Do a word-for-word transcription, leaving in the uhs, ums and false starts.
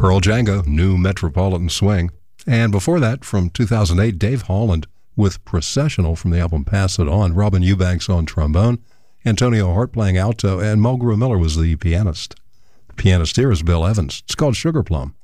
Pearl Django, New Metropolitan Swing. And before that, from two thousand eight, Dave Holland with Processional from the album Pass It On. Robin Eubanks on trombone, Antonio Hart playing alto, and Mulgrew Miller was the pianist. The pianist here is Bill Evans. It's called Sugar Plum.